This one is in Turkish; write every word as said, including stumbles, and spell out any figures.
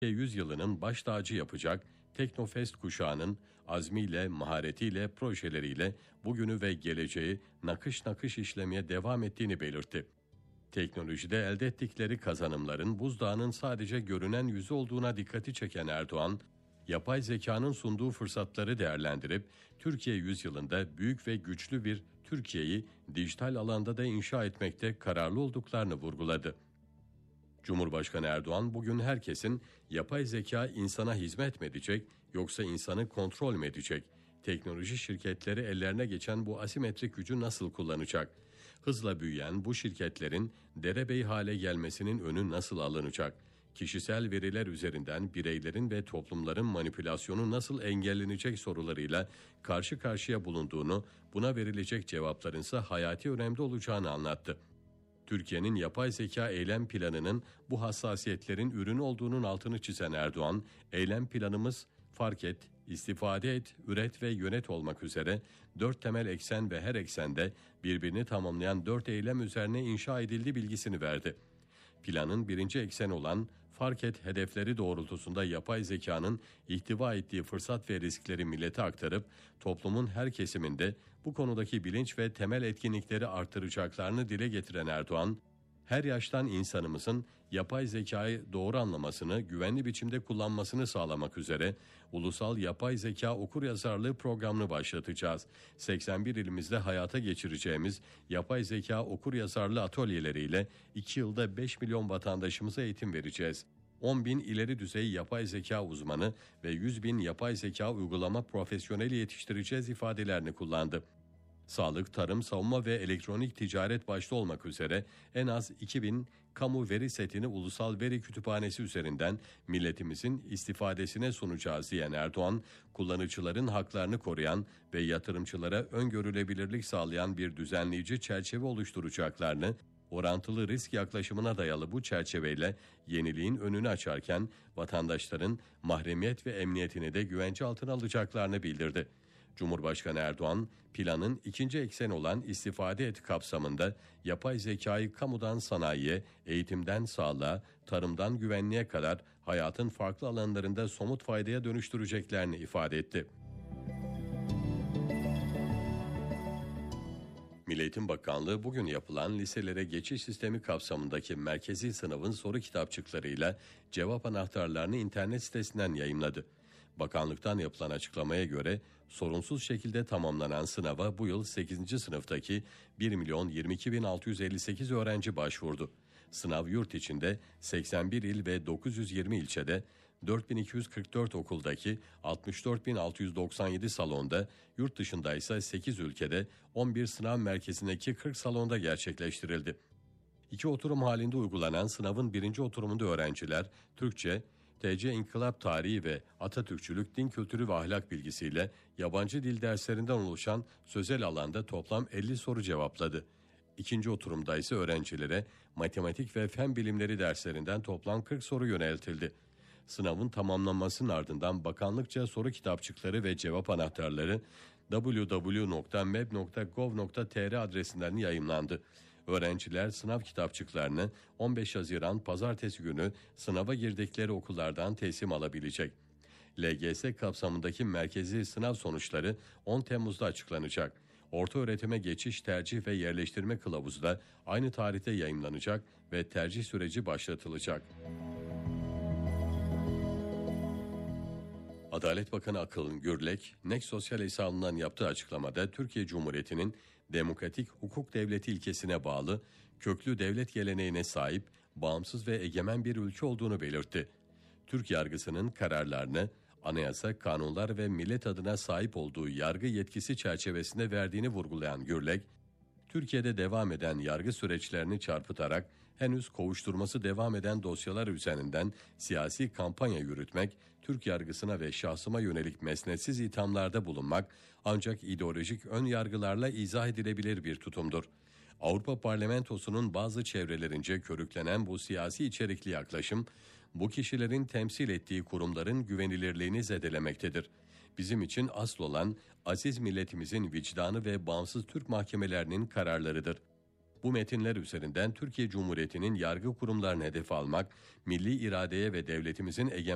yüzyılının baş tacı yapacak Teknofest kuşağının azmiyle, maharetiyle, projeleriyle bugünü ve geleceği nakış nakış işlemeye devam ettiğini belirtti. Teknolojide elde ettikleri kazanımların buzdağının sadece görünen yüzü olduğuna dikkati çeken Erdoğan, yapay zekanın sunduğu fırsatları değerlendirip Türkiye yüzyılında büyük ve güçlü bir Türkiye'yi dijital alanda da inşa etmekte kararlı olduklarını vurguladı. Cumhurbaşkanı Erdoğan bugün herkesin yapay zeka insana hizmet mi edecek yoksa insanı kontrol mü edecek? Teknoloji şirketleri ellerine geçen bu asimetrik gücü nasıl kullanacak? Hızla büyüyen bu şirketlerin derebey hale gelmesinin önü nasıl alınacak? Kişisel veriler üzerinden bireylerin ve toplumların manipülasyonu nasıl engellenecek sorularıyla karşı karşıya bulunduğunu, buna verilecek cevapların ise hayati önemli olacağını anlattı. Türkiye'nin yapay zeka eylem planının bu hassasiyetlerin ürünü olduğunun altını çizen Erdoğan, eylem planımız fark et, istifade et, üret ve yönet olmak üzere dört temel eksen ve her eksende birbirini tamamlayan dört eylem üzerine inşa edildi bilgisini verdi. Planın birinci ekseni olan fark et hedefleri doğrultusunda yapay zekanın ihtiva ettiği fırsat ve riskleri millete aktarıp toplumun her kesiminde bu konudaki bilinç ve temel etkinlikleri artıracaklarını dile getiren Erdoğan, her yaştan insanımızın yapay zekayı doğru anlamasını, güvenli biçimde kullanmasını sağlamak üzere Ulusal Yapay Zeka Okuryazarlığı programını başlatacağız. seksen bir ilimizde hayata geçireceğimiz yapay zeka okuryazarlığı atölyeleriyle iki yılda beş milyon vatandaşımıza eğitim vereceğiz. on bin ileri düzey yapay zeka uzmanı ve yüz bin yapay zeka uygulama profesyoneli yetiştireceğiz ifadelerini kullandı. Sağlık, tarım, savunma ve elektronik ticaret başta olmak üzere en az iki bin kamu veri setini Ulusal Veri Kütüphanesi üzerinden milletimizin istifadesine sunacağız diyen Erdoğan, kullanıcıların haklarını koruyan ve yatırımcılara öngörülebilirlik sağlayan bir düzenleyici çerçeve oluşturacaklarını, orantılı risk yaklaşımına dayalı bu çerçeveyle yeniliğin önünü açarken vatandaşların mahremiyet ve emniyetini de güvence altına alacaklarını bildirdi. Cumhurbaşkanı Erdoğan, planın ikinci ekseni olan istifade et kapsamında yapay zekayı kamudan sanayiye, eğitimden sağlığa, tarımdan güvenliğe kadar hayatın farklı alanlarında somut faydaya dönüştüreceklerini ifade etti. Milli Eğitim Bakanlığı bugün yapılan liselere geçiş sistemi kapsamındaki merkezi sınavın soru kitapçıklarıyla cevap anahtarlarını internet sitesinden yayımladı. Bakanlıktan yapılan açıklamaya göre sorunsuz şekilde tamamlanan sınava bu yıl sekizinci sınıftaki bir milyon yirmi iki bin altı yüz elli sekiz öğrenci başvurdu. Sınav yurt içinde seksen bir il ve dokuz yüz yirmi ilçede, dört bin iki yüz kırk dört okuldaki altmış dört bin altı yüz doksan yedi salonda, yurt dışında ise sekiz ülkede on bir sınav merkezindeki kırk salonda gerçekleştirildi. İki oturum halinde uygulanan sınavın birinci oturumunda öğrenciler Türkçe, T C İnkılap Tarihi ve Atatürkçülük, Din Kültürü ve Ahlak Bilgisiyle yabancı dil derslerinden oluşan sözel alanda toplam elli soru cevapladı. İkinci oturumda ise öğrencilere matematik ve fen bilimleri derslerinden toplam kırk soru yöneltildi. Sınavın tamamlanmasının ardından bakanlıkça soru kitapçıkları ve cevap anahtarları double-u double-u double-u nokta m e b nokta gov nokta t r adresinden yayımlandı. Öğrenciler sınav kitapçıklarını on beş Haziran Pazartesi günü sınava girdikleri okullardan teslim alabilecek. L G S kapsamındaki merkezi sınav sonuçları on Temmuz'da açıklanacak. Ortaöğretime geçiş, tercih ve yerleştirme kılavuzu da aynı tarihte yayımlanacak ve tercih süreci başlatılacak. Adalet Bakanı Akıl Gürlek, Next Sosyal hesabından yaptığı açıklamada Türkiye Cumhuriyeti'nin demokratik hukuk devleti ilkesine bağlı, köklü devlet geleneğine sahip, bağımsız ve egemen bir ülke olduğunu belirtti. Türk yargısının kararlarını, anayasa, kanunlar ve millet adına sahip olduğu yargı yetkisi çerçevesinde verdiğini vurgulayan Gürlek, Türkiye'de devam eden yargı süreçlerini çarpıtarak henüz kovuşturması devam eden dosyalar üzerinden siyasi kampanya yürütmek, Türk yargısına ve şahsıma yönelik mesnetsiz ithamlarda bulunmak ancak ideolojik ön yargılarla izah edilebilir bir tutumdur. Avrupa Parlamentosu'nun bazı çevrelerince körüklenen bu siyasi içerikli yaklaşım, bu kişilerin temsil ettiği kurumların güvenilirliğini zedelemektedir. Bizim için asıl olan aziz milletimizin vicdanı ve bağımsız Türk mahkemelerinin kararlarıdır. Bu metinler üzerinden Türkiye Cumhuriyeti'nin yargı kurumlarını hedef almak, milli iradeye ve devletimizin egemenliğine